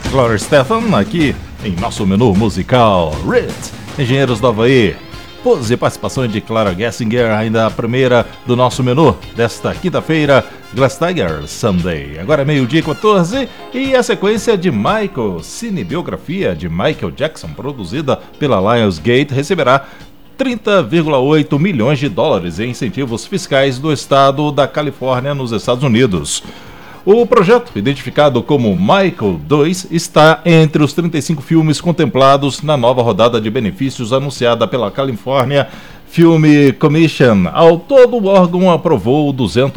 Gloria Stefan aqui em nosso menu musical. Rit, Engenheiros do Havaí. Pose e participação de Clara Gessinger, ainda a primeira do nosso menu desta quinta-feira, Glass Tiger, Someday. Agora é 12h14 e a sequência de Michael, cinebiografia de Michael Jackson, produzida pela Lionsgate, receberá 30,8 milhões de dólares em incentivos fiscais do estado da Califórnia, nos Estados Unidos. O projeto, identificado como Michael 2, está entre os 35 filmes contemplados na nova rodada de benefícios anunciada pela California Film Commission. Ao todo, o órgão aprovou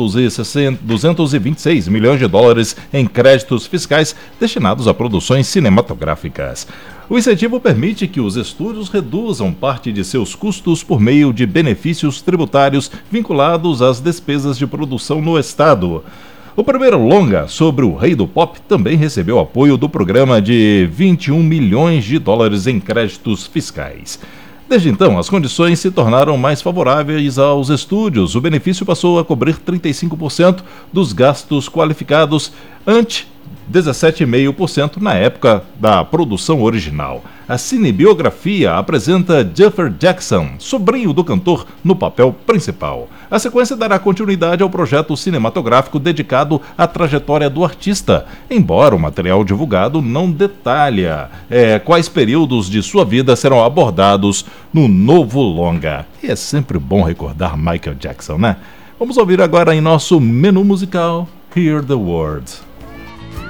226 milhões de dólares em créditos fiscais destinados a produções cinematográficas. O incentivo permite que os estúdios reduzam parte de seus custos por meio de benefícios tributários vinculados às despesas de produção no estado. O primeiro longa sobre o rei do pop também recebeu apoio do programa de 21 milhões de dólares em créditos fiscais. Desde então, as condições se tornaram mais favoráveis aos estúdios. O benefício passou a cobrir 35% dos gastos qualificados, ante 17,5% na época da produção original. A cinebiografia apresenta Jeffrey Jackson, sobrinho do cantor, no papel principal. A sequência dará continuidade ao projeto cinematográfico dedicado à trajetória do artista, embora o material divulgado não detalha quais períodos de sua vida serão abordados no novo longa. E é sempre bom recordar Michael Jackson, né? Vamos ouvir agora em nosso menu musical Hear the Words.